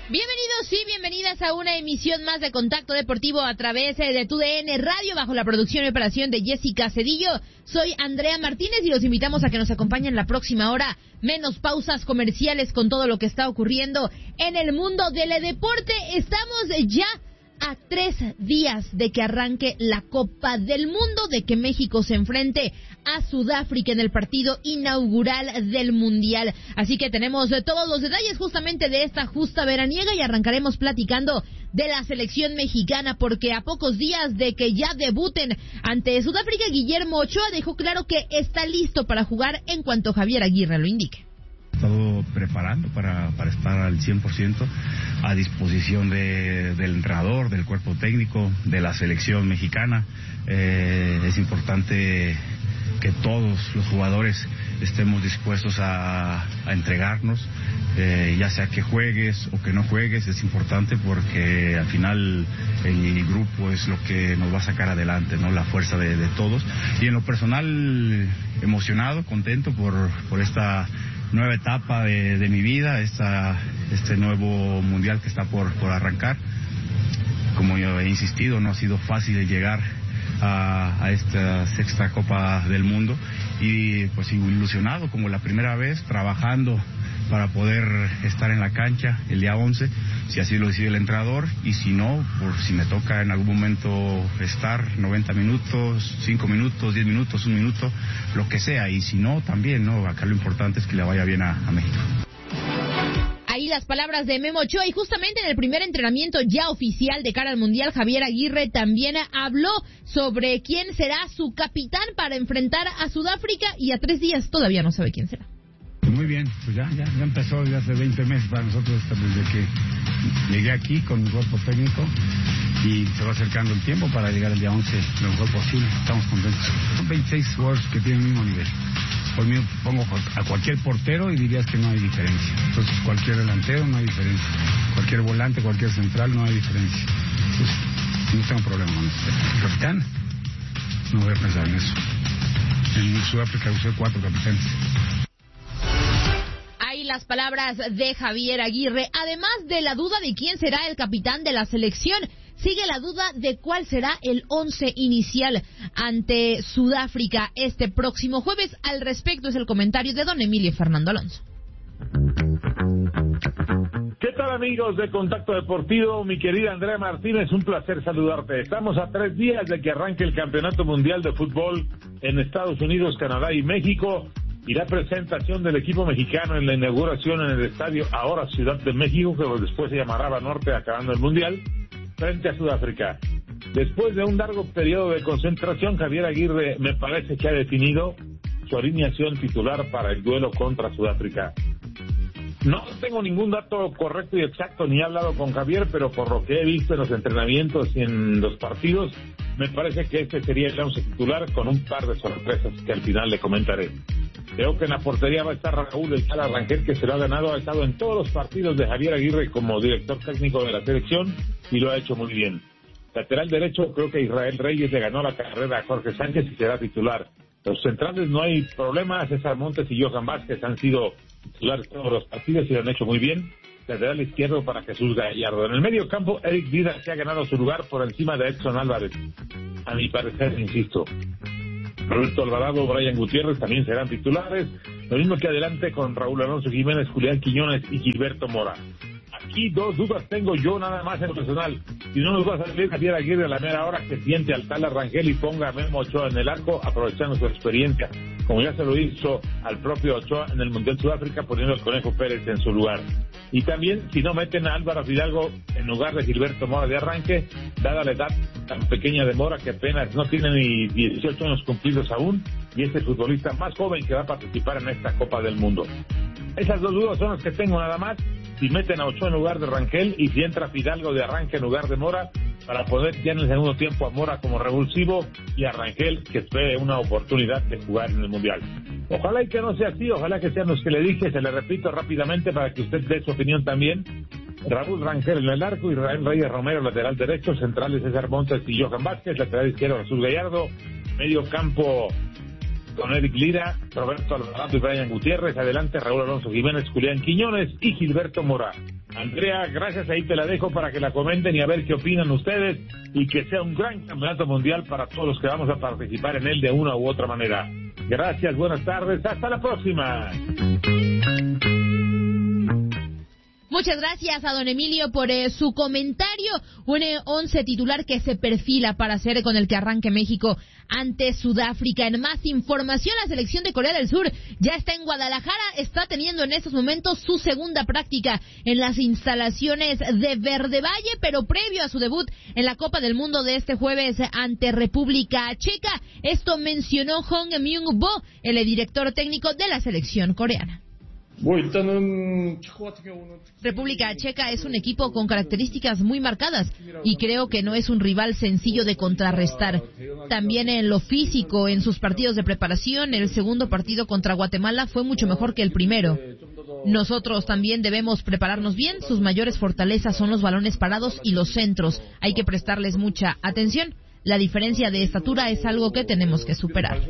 Bienvenidos y bienvenidas a una emisión más de Contacto Deportivo a través de TUDN Radio, bajo la producción y operación de Jessica Cedillo. Soy Andrea Martínez y los invitamos a que nos acompañen la próxima hora. Menos pausas comerciales con todo lo que está ocurriendo en el mundo del deporte. Estamos ya a 3 días de que arranque la Copa del Mundo, de que México se enfrente a Sudáfrica en el partido inaugural del Mundial. Así que tenemos todos los detalles justamente de esta justa veraniega y arrancaremos platicando de la selección mexicana, porque a pocos días de que ya debuten ante Sudáfrica, Guillermo Ochoa dejó claro que está listo para jugar en cuanto Javier Aguirre lo indique. Estado preparando para estar al 100% a disposición del entrenador, del cuerpo técnico, de la selección mexicana. Es importante que todos los jugadores estemos dispuestos a entregarnos, ya sea que juegues o que no juegues. Es importante porque al final el grupo es lo que nos va a sacar adelante, ¿no? La fuerza de todos. Y en lo personal, emocionado, contento por esta nueva etapa de mi vida, este nuevo mundial que está por arrancar. Como yo he insistido, no ha sido fácil llegar a esta sexta Copa del Mundo y pues ilusionado como la primera vez, trabajando para poder estar en la cancha el día 11, si así lo decide el entrenador, y si no, por si me toca en algún momento estar 90 minutos, 5 minutos, 10 minutos, 1 minuto, lo que sea, y si no, también, ¿no? Acá lo importante es que le vaya bien a México. Ahí las palabras de Memo Ochoa, y justamente en el primer entrenamiento ya oficial de cara al Mundial, Javier Aguirre también habló sobre quién será su capitán para enfrentar a Sudáfrica, y a 3 días todavía no sabe quién será. Muy bien, pues ya empezó ya hace 20 meses para nosotros, desde que llegué aquí con mi cuerpo técnico, y se va acercando el tiempo para llegar el día 11 lo mejor posible. Estamos contentos. Son 26 jugadores que tienen el mismo nivel. Por mí pongo a cualquier portero y dirías que no hay diferencia. Entonces cualquier delantero no hay diferencia. Cualquier volante, cualquier central no hay diferencia. Entonces no tengo problema con eso. ¿El capitán? No voy a pensar en eso. En Sudáfrica usé 4 capitanes. Ahí las palabras de Javier Aguirre. Además de la duda de quién será el capitán de la selección, sigue la duda de cuál será el 11 inicial ante Sudáfrica este próximo jueves. Al respecto es el comentario de don Emilio Fernando Alonso. ¿Qué tal, amigos de Contacto Deportivo? Mi querida Andrea Martínez, un placer saludarte. Estamos a 3 días de que arranque el Campeonato Mundial de Fútbol en Estados Unidos, Canadá y México, y la presentación del equipo mexicano en la inauguración en el estadio ahora Ciudad de México, que después se llamará Banorte, acabando el Mundial, frente a Sudáfrica. Después de un largo periodo de concentración, Javier Aguirre me parece que ha definido su alineación titular para el duelo contra Sudáfrica. No tengo ningún dato correcto y exacto, ni he hablado con Javier, pero por lo que he visto en los entrenamientos y en los partidos, me parece que este sería el 11 titular, con un par de sorpresas que al final le comentaré. Creo que en la portería va a estar Raúl El Chala Rangel, que se lo ha ganado, ha estado en todos los partidos de Javier Aguirre como director técnico de la selección y lo ha hecho muy bien. Lateral derecho, creo que Israel Reyes le ganó la carrera a Jorge Sánchez y será titular. Los centrales no hay problema, César Montes y Johan Vázquez han sido titulares todos los partidos y lo han hecho muy bien. Lateral izquierdo para Jesús Gallardo. En el medio campo, Eric Díaz se ha ganado su lugar por encima de Edson Álvarez. A mi parecer, insisto. Roberto Alvarado, Brian Gutiérrez también serán titulares. Lo mismo que adelante con Raúl Alonso Jiménez, Julián Quiñones y Gilberto Mora. Aquí 2 dudas tengo yo nada más en lo personal. Si no nos va a salir Javier Aguirre a la mera hora, que siente al Tala Rangel y ponga a Memo Ochoa en el arco, aprovechando su experiencia, como ya se lo hizo al propio Ochoa en el Mundial Sudáfrica, poniendo al Conejo Pérez en su lugar. Y también, si no meten a Álvaro Fidalgo en lugar de Gilberto Mora de arranque, dada la edad tan pequeña de Mora, que apenas no tiene ni 18 años cumplidos aún, y es el futbolista más joven que va a participar en esta Copa del Mundo. Esas 2 dudas son las que tengo nada más. Si meten a Ochoa en lugar de Rangel y si entra Fidalgo de arranque en lugar de Mora, para poder ya en el segundo tiempo a Mora como revulsivo y a Rangel que espere una oportunidad de jugar en el Mundial. Ojalá y que no sea así, ojalá que sean los que le dije, se le repito rápidamente para que usted dé su opinión también. Raúl Rangel en el arco, Israel Reyes Romero lateral derecho, centrales César Montes y Johan Vázquez, lateral izquierdo Jesús Gallardo, medio campo con Eric Lira, Roberto Alvarado y Brian Gutiérrez. Adelante Raúl Alonso Jiménez, Julián Quiñones y Gilberto Mora. Andrea, gracias, ahí te la dejo para que la comenten y a ver qué opinan ustedes, y que sea un gran campeonato mundial para todos los que vamos a participar en él de una u otra manera. Gracias, buenas tardes, hasta la próxima. Muchas gracias a don Emilio por su comentario. Un 11 titular que se perfila para ser con el que arranque México ante Sudáfrica. En más información, la selección de Corea del Sur ya está en Guadalajara, está teniendo en estos momentos su segunda práctica en las instalaciones de Verde Valle, pero previo a su debut en la Copa del Mundo de este jueves ante República Checa. Esto mencionó Hong Myung-bo, el director técnico de la selección coreana. República Checa es un equipo con características muy marcadas y creo que no es un rival sencillo de contrarrestar. También en lo físico, en sus partidos de preparación, el segundo partido contra Guatemala fue mucho mejor que el primero. Nosotros también debemos prepararnos bien. Sus mayores fortalezas son los balones parados y los centros. Hay que prestarles mucha atención. La diferencia de estatura es algo que tenemos que superar.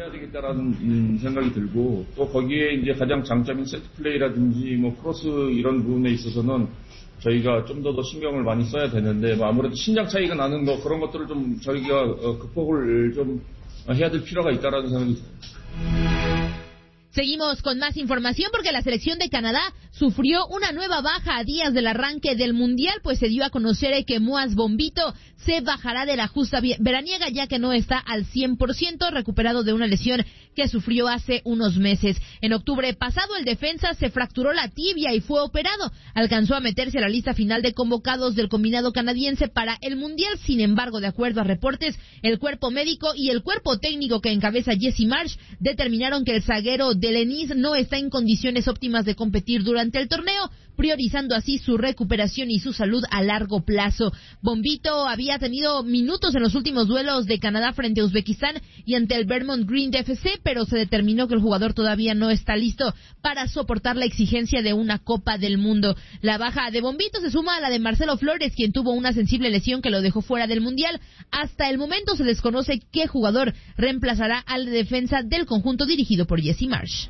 저희가 좀 더 신경을 많이 써야 되는데 아무래도 신장 차이가 나는 거 그런 것들을 좀 저희가 극복을 좀 해야 될 필요가 있다라는 생각이 듭니다. Seguimos con más información porque la selección de Canadá sufrió una nueva baja a días del arranque del Mundial, pues se dio a conocer que Moaz Bombito se bajará de la justa veraniega ya que no está al 100% recuperado de una lesión que sufrió hace unos meses. En octubre pasado el defensa se fracturó la tibia y fue operado. Alcanzó a meterse a la lista final de convocados del combinado canadiense para el Mundial. Sin embargo, de acuerdo a reportes, el cuerpo médico y el cuerpo técnico que encabeza Jesse Marsh determinaron que el zaguero de Lenis no está en condiciones óptimas de competir durante el torneo, priorizando así su recuperación y su salud a largo plazo. Bombito había tenido minutos en los últimos duelos de Canadá frente a Uzbekistán y ante el Vermont Green FC, pero se determinó que el jugador todavía no está listo para soportar la exigencia de una Copa del Mundo. La baja de Bombito se suma a la de Marcelo Flores, quien tuvo una sensible lesión que lo dejó fuera del Mundial. Hasta el momento se desconoce qué jugador reemplazará al defensa del conjunto dirigido por Jesse Marsh.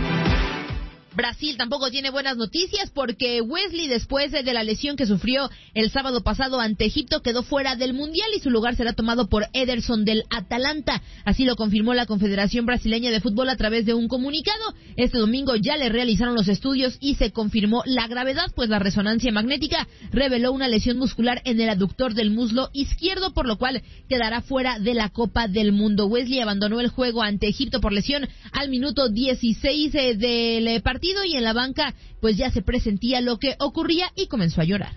Brasil tampoco tiene buenas noticias porque Wesley, después de la lesión que sufrió el sábado pasado ante Egipto, quedó fuera del Mundial y su lugar será tomado por Ederson del Atalanta. Así lo confirmó la Confederación Brasileña de Fútbol a través de un comunicado. Este domingo ya le realizaron los estudios y se confirmó la gravedad, pues la resonancia magnética reveló una lesión muscular en el aductor del muslo izquierdo, por lo cual quedará fuera de la Copa del Mundo. Wesley abandonó el juego ante Egipto por lesión al minuto 16 del partido y en la banca pues ya se presentía lo que ocurría y comenzó a llorar.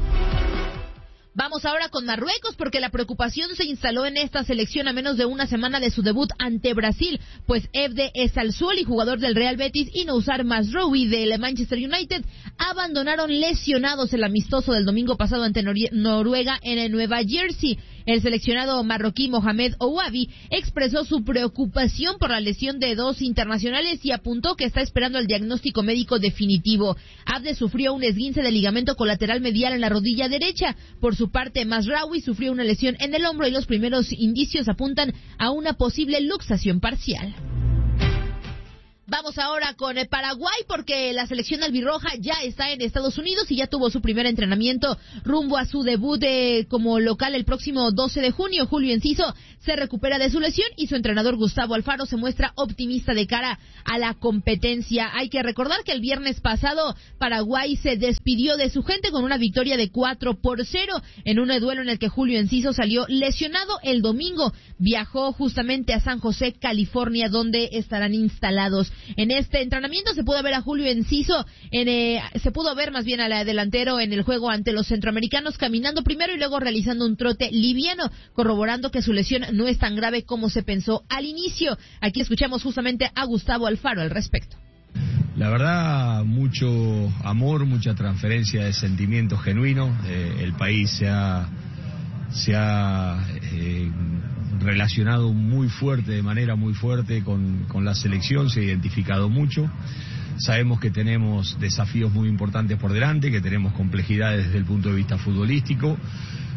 Vamos ahora con Marruecos porque la preocupación se instaló en esta selección a menos de una semana de su debut ante Brasil, pues Evde Esalsuoli, jugador del Real Betis, y Nousar Mazraoui del Manchester United abandonaron lesionados el amistoso del domingo pasado ante Noruega en Nueva Jersey. El seleccionado marroquí Mohamed Ouabi expresó su preocupación por la lesión de dos internacionales y apuntó que está esperando el diagnóstico médico definitivo. Abde sufrió un esguince de ligamento colateral medial en la rodilla derecha. Por su parte, Mazraoui sufrió una lesión en el hombro y los primeros indicios apuntan a una posible luxación parcial. Vamos ahora con Paraguay porque la selección albirroja ya está en Estados Unidos y ya tuvo su primer entrenamiento rumbo a su debut como local el próximo 12 de junio. Julio Enciso se recupera de su lesión y su entrenador Gustavo Alfaro se muestra optimista de cara a la competencia. Hay que recordar que el viernes pasado Paraguay se despidió de su gente con una victoria de 4-0 en un duelo en el que Julio Enciso salió lesionado. El domingo viajó justamente a San José, California, donde estarán instalados. En este entrenamiento se pudo ver a Julio Enciso, se pudo ver más bien al delantero en el juego ante los centroamericanos caminando primero y luego realizando un trote liviano, corroborando que su lesión no es tan grave como se pensó al inicio. Aquí escuchamos justamente a Gustavo Alfaro al respecto. La verdad, mucho amor, mucha transferencia de sentimientos genuinos. El país se ha relacionado muy fuerte, de manera muy fuerte con la selección, se ha identificado mucho. Sabemos que tenemos desafíos muy importantes por delante, que tenemos complejidades desde el punto de vista futbolístico,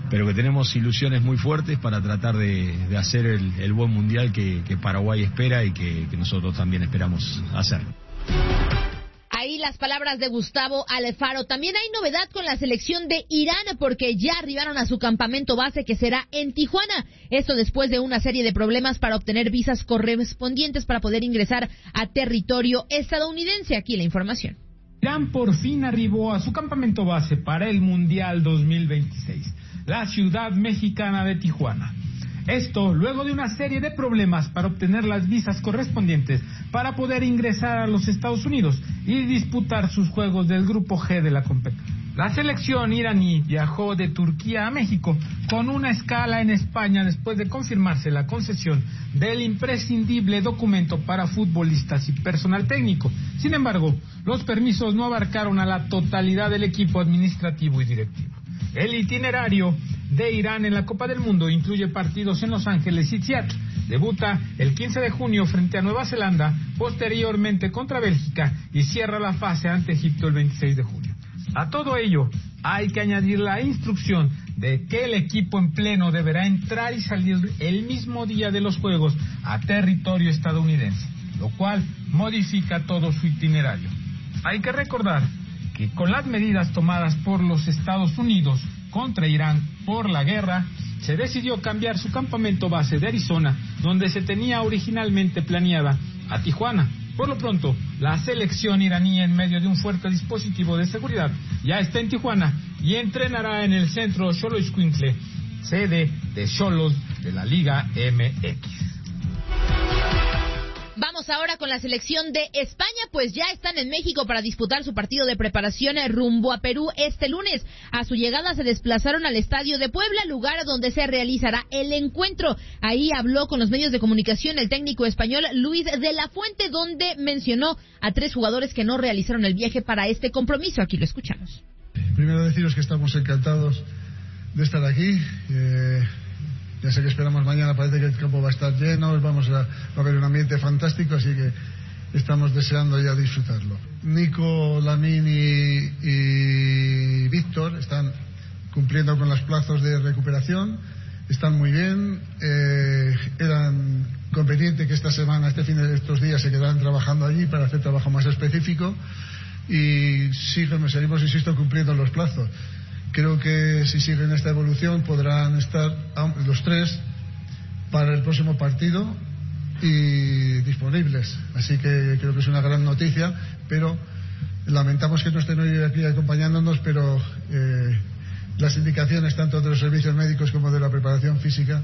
pero que tenemos ilusiones muy fuertes para tratar de hacer el buen mundial que Paraguay espera y que nosotros también esperamos hacer. Ahí las palabras de Gustavo Alfaro. También hay novedad con la selección de Irán porque ya arribaron a su campamento base que será en Tijuana. Esto después de una serie de problemas para obtener visas correspondientes para poder ingresar a territorio estadounidense. Aquí la información. Irán por fin arribó a su campamento base para el Mundial 2026, la ciudad mexicana de Tijuana. Esto luego de una serie de problemas para obtener las visas correspondientes para poder ingresar a los Estados Unidos y disputar sus juegos del Grupo G de la competencia. La selección iraní viajó de Turquía a México con una escala en España después de confirmarse la concesión del imprescindible documento para futbolistas y personal técnico. Sin embargo, los permisos no abarcaron a la totalidad del equipo administrativo y directivo. El itinerario de Irán en la Copa del Mundo incluye partidos en Los Ángeles y Seattle. Debuta el 15 de junio frente a Nueva Zelanda, posteriormente contra Bélgica y cierra la fase ante Egipto el 26 de junio. A todo ello, hay que añadir la instrucción de que el equipo en pleno deberá entrar y salir el mismo día de los Juegos a territorio estadounidense, lo cual modifica todo su itinerario. Hay que recordar que con las medidas tomadas por los Estados Unidos contra Irán por la guerra, se decidió cambiar su campamento base de Arizona, donde se tenía originalmente planeada, a Tijuana. Por lo pronto, la selección iraní, en medio de un fuerte dispositivo de seguridad, ya está en Tijuana y entrenará en el centro Xoloitzcuintle, sede de Xolos de la Liga MX. Vamos ahora con la selección de España, pues ya están en México para disputar su partido de preparación rumbo a Perú este lunes. A su llegada se desplazaron al Estadio de Puebla, lugar donde se realizará el encuentro. Ahí habló con los medios de comunicación el técnico español Luis de la Fuente, donde mencionó a 3 jugadores que no realizaron el viaje para este compromiso. Aquí lo escuchamos. Primero deciros que estamos encantados de estar aquí. Ya sé que esperamos mañana, parece que el campo va a estar lleno, va a haber un ambiente fantástico, así que estamos deseando ya disfrutarlo. Nico, Lamín y Víctor están cumpliendo con los plazos de recuperación, están muy bien, eran conveniente que esta semana, estos días se quedaran trabajando allí para hacer trabajo más específico y seguimos, insisto, cumpliendo los plazos. Creo que si siguen esta evolución podrán estar los 3 para el próximo partido y disponibles. Así que creo que es una gran noticia, pero lamentamos que no estén hoy aquí acompañándonos, pero las indicaciones tanto de los servicios médicos como de la preparación física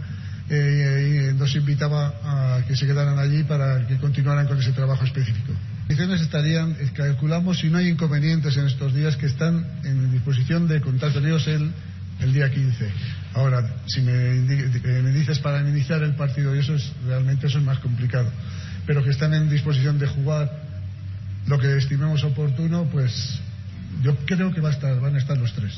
nos invitaba a que se quedaran allí para que continuaran con ese trabajo específico. Las condiciones estarían, calculamos, si no hay inconvenientes en estos días, que están en disposición de contar con ellos el día 15. Ahora, si me dices para iniciar el partido, y eso es más complicado, pero que están en disposición de jugar lo que estimemos oportuno, pues yo creo que van a estar los 3.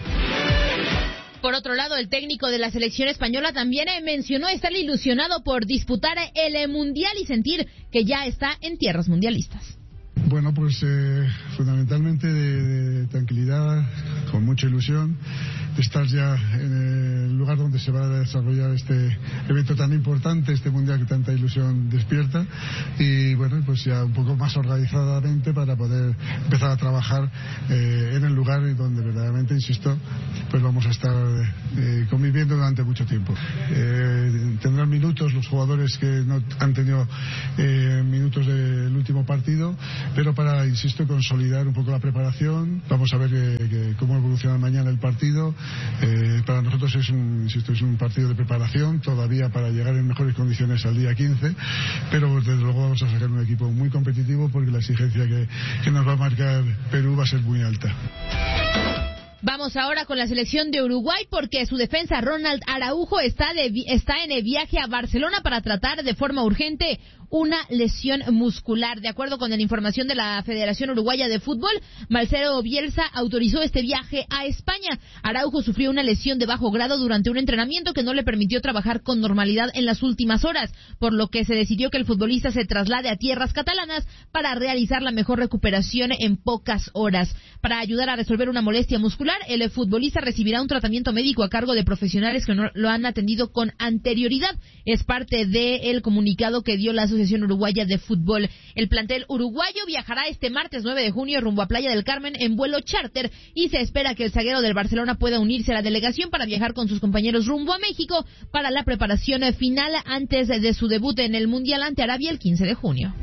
Por otro lado, el técnico de la selección española también mencionó estar ilusionado por disputar el Mundial y sentir que ya está en tierras mundialistas. Bueno, pues fundamentalmente de tranquilidad, con mucha ilusión, de estar ya en el lugar donde se va a desarrollar este evento tan importante, este mundial que tanta ilusión despierta, y bueno, pues ya un poco más organizadamente para poder empezar a trabajar en el lugar donde verdaderamente, insisto, pues vamos a estar conviviendo durante mucho tiempo. Tendrán minutos los jugadores que no han tenido minutos del último partido, pero para, insisto, consolidar un poco la preparación. Vamos a ver cómo evoluciona mañana el partido. Para nosotros es un partido de preparación todavía para llegar en mejores condiciones al día 15, pero desde luego vamos a sacar un equipo muy competitivo porque la exigencia que nos va a marcar Perú va a ser muy alta. Vamos ahora con la selección de Uruguay porque su defensa Ronald Araujo está en el viaje a Barcelona para tratar de forma urgente una lesión muscular. De acuerdo con la información de la Federación Uruguaya de Fútbol, Marcelo Bielsa autorizó este viaje a España. Araujo sufrió una lesión de bajo grado durante un entrenamiento que no le permitió trabajar con normalidad en las últimas horas, por lo que se decidió que el futbolista se traslade a tierras catalanas para realizar la mejor recuperación en pocas horas. Para ayudar a resolver una molestia muscular, el futbolista recibirá un tratamiento médico a cargo de profesionales que no lo han atendido con anterioridad. Es parte del comunicado que dio la Asociación Uruguaya de Fútbol. El plantel uruguayo viajará este martes 9 de junio rumbo a Playa del Carmen en vuelo charter y se espera que el zaguero del Barcelona pueda unirse a la delegación para viajar con sus compañeros rumbo a México para la preparación final antes de su debut en el Mundial ante Arabia el 15 de junio.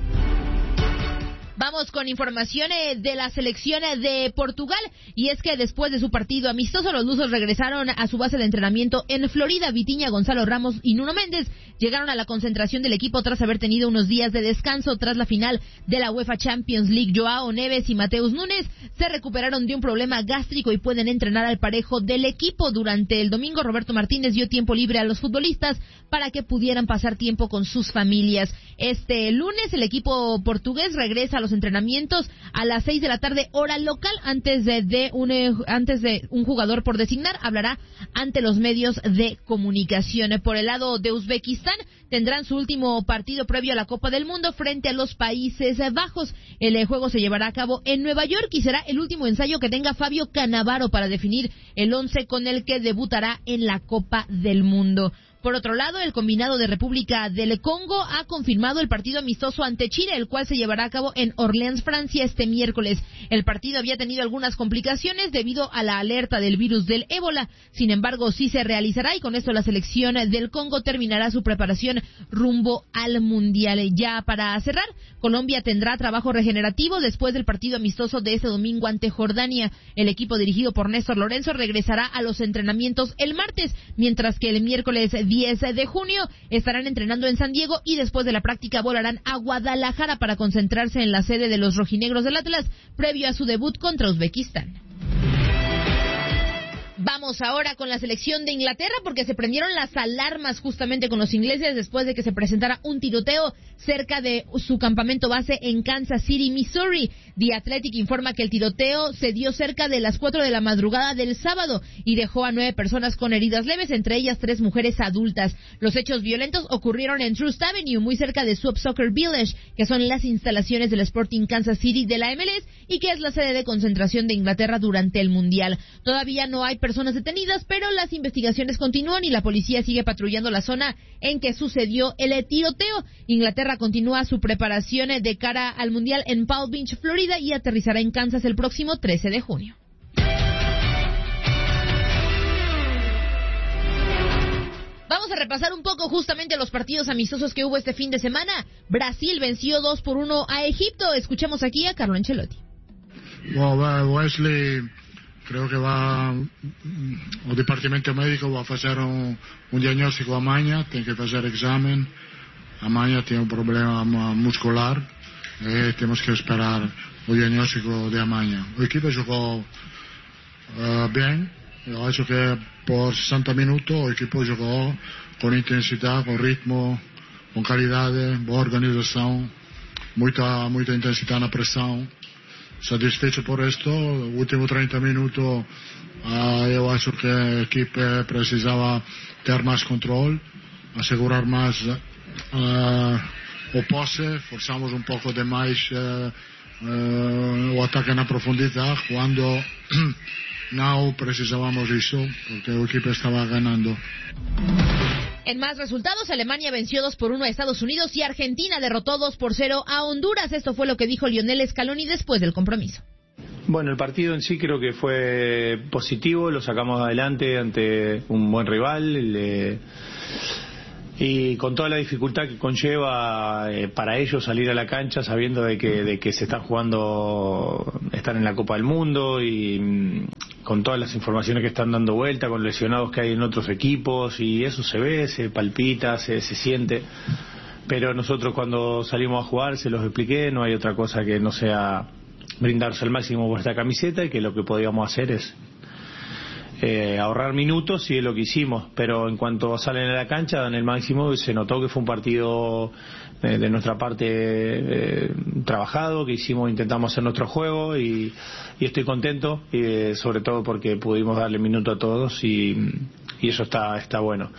Vamos con información de la selección de Portugal, y es que después de su partido amistoso, los lusos regresaron a su base de entrenamiento en Florida. Vitinha, Gonzalo Ramos y Nuno Méndez llegaron a la concentración del equipo tras haber tenido unos días de descanso tras la final de la UEFA Champions League. Joao Neves y Mateus Nunes se recuperaron de un problema gástrico y pueden entrenar al parejo del equipo. Durante el domingo, Roberto Martínez dio tiempo libre a los futbolistas para que pudieran pasar tiempo con sus familias. Este lunes, el equipo portugués regresa a los entrenamientos a las 6 de la tarde, hora local. Antes de un jugador por designar, hablará ante los medios de comunicación. Por el lado de Uzbekistán, tendrán su último partido previo a la Copa del Mundo frente a los Países Bajos. El juego se llevará a cabo en Nueva York y será el último ensayo que tenga Fabio Cannavaro para definir el 11 con el que debutará en la Copa del Mundo. Por otro lado, el combinado de República del Congo ha confirmado el partido amistoso ante Chile, el cual se llevará a cabo en Orleans, Francia, este miércoles. El partido había tenido algunas complicaciones debido a la alerta del virus del ébola. Sin embargo, sí se realizará y con esto la selección del Congo terminará su preparación rumbo al Mundial. Ya para cerrar, Colombia tendrá trabajo regenerativo después del partido amistoso de este domingo ante Jordania. El equipo dirigido por Néstor Lorenzo regresará a los entrenamientos el martes, mientras que el miércoles 10 de junio estarán entrenando en San Diego y después de la práctica volarán a Guadalajara para concentrarse en la sede de los rojinegros del Atlas previo a su debut contra Uzbekistán. Vamos ahora con la selección de Inglaterra porque se prendieron las alarmas justamente con los ingleses después de que se presentara un tiroteo cerca de su campamento base en Kansas City, Missouri. The Athletic informa que el tiroteo se dio cerca de las 4 de la madrugada del sábado y dejó a 9 personas con heridas leves, entre ellas 3 mujeres adultas. Los hechos violentos ocurrieron en Trust Avenue, muy cerca de Swap Soccer Village, que son las instalaciones del Sporting Kansas City de la MLS y que es la sede de concentración de Inglaterra durante el Mundial. Todavía no hay personas detenidas, pero las investigaciones continúan y la policía sigue patrullando la zona en que sucedió el tiroteo. Inglaterra continúa su preparación de cara al Mundial en Palm Beach, Florida, y aterrizará en Kansas el próximo 13 de junio. Vamos a repasar un poco justamente los partidos amistosos que hubo este fin de semana. Brasil venció 2-1 a Egipto. Escuchemos aquí a Carlo Ancelotti. Wesley, creo que o Departamento Médico va a hacer un diagnóstico amanhã, tem que fazer exame. Amanhã tem un problema muscular e temos que esperar o diagnóstico de amanhã. O equipo jogou bem. Eu acho que por 60 minutos o equipo jogou com intensidade, com ritmo, com qualidade, boa organização, muita intensidade na pressão. Satisfecho por esto, último 30 minutos eu acho que a equipe precisava ter mais controle, asegurar mais o posse, forçamos um pouco demais o ataque na profundidade, quando não precisávamos disso, porque a equipe estava ganhando. En más resultados, Alemania venció 2-1 a Estados Unidos y Argentina derrotó 2-0 a Honduras. Esto fue lo que dijo Lionel Scaloni después del compromiso. Bueno, el partido en sí creo que fue positivo, lo sacamos adelante ante un buen rival y con toda la dificultad que conlleva para ellos salir a la cancha sabiendo de que se están jugando, están en la Copa del Mundo y con todas las informaciones que están dando vuelta, con lesionados que hay en otros equipos, y eso se ve, se palpita, se siente, pero nosotros cuando salimos a jugar, se los expliqué, no hay otra cosa que no sea brindarse al máximo por esta camiseta, y que lo que podíamos hacer es ahorrar minutos, y es lo que hicimos, pero en cuanto salen a la cancha dan el máximo. Se notó que fue un partido de nuestra parte trabajado, que intentamos hacer nuestro juego, y estoy contento, sobre todo porque pudimos darle minuto a todos, y eso está bueno.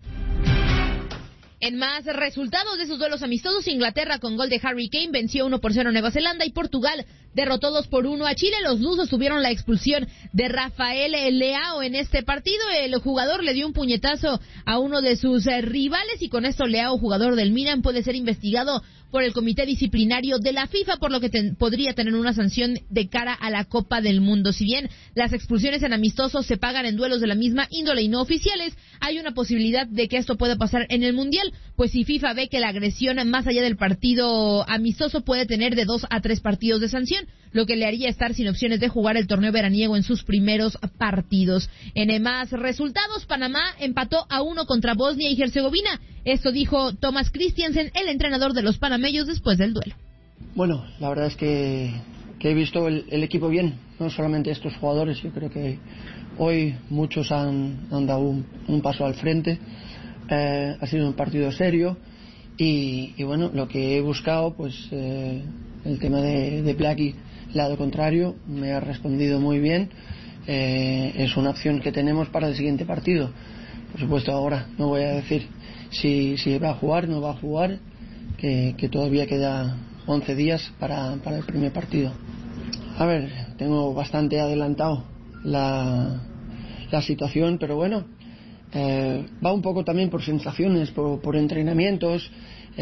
En más resultados de esos duelos amistosos, Inglaterra con gol de Harry Kane venció 1-0 a Nueva Zelanda, y Portugal derrotó 2-1 a Chile. Los lusos tuvieron la expulsión de Rafael Leao en este partido. El jugador le dio un puñetazo a uno de sus rivales, y con esto Leao, jugador del Milan, puede ser investigado por el Comité Disciplinario de la FIFA, por lo que podría tener una sanción de cara a la Copa del Mundo. Si bien las expulsiones en amistosos se pagan en duelos de la misma índole y no oficiales, hay una posibilidad de que esto pueda pasar en el Mundial, pues si FIFA ve que la agresión más allá del partido amistoso puede tener de 2 a 3 partidos de sanción, lo que le haría estar sin opciones de jugar el torneo veraniego en sus primeros partidos. En más resultados, Panamá empató a 1 contra Bosnia y Herzegovina. Esto dijo Thomas Christiansen, el entrenador de los panameños, después del duelo. Bueno, la verdad es que he visto el equipo bien, no solamente estos jugadores. Yo creo que hoy muchos han dado un paso al frente. Ha sido un partido serio, y bueno, lo que he buscado, pues el tema de Blackie, lado contrario, me ha respondido muy bien. Es una opción que tenemos para el siguiente partido. Por supuesto, ahora no voy a decir si va a jugar, no va a jugar, que todavía queda 11 días para el primer partido. A ver, tengo bastante adelantado la situación, pero bueno, va un poco también por sensaciones, por entrenamientos,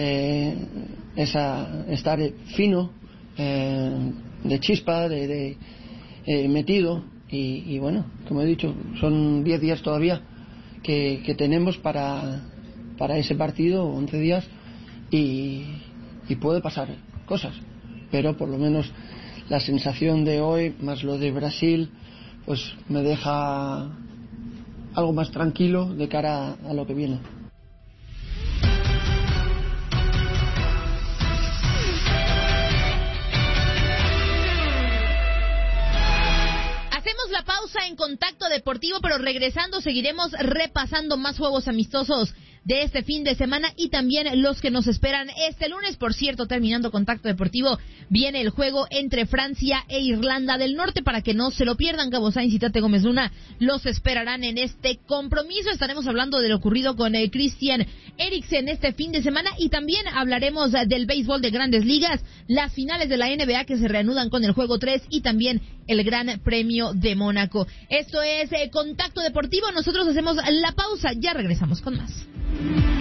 estar fino, de chispa, de metido, y bueno, como he dicho, son 10 días todavía que tenemos para ese partido, 11 días, y puede pasar cosas, pero por lo menos la sensación de hoy más lo de Brasil pues me deja algo más tranquilo de cara a lo que viene. Hacemos la pausa en Contacto Deportivo, pero regresando seguiremos repasando más juegos amistosos de este fin de semana y también los que nos esperan este lunes. Por cierto, terminando Contacto Deportivo, viene el juego entre Francia e Irlanda del Norte, para que no se lo pierdan. Gabo Sainz y Tate Gómez Luna los esperarán en este compromiso. Estaremos hablando de lo ocurrido con Christian Eriksen este fin de semana, y también hablaremos del béisbol de Grandes Ligas, las finales de la NBA que se reanudan con el juego 3 y también el Gran Premio de Mónaco. Esto es Contacto Deportivo. Nosotros hacemos la pausa, ya regresamos con más.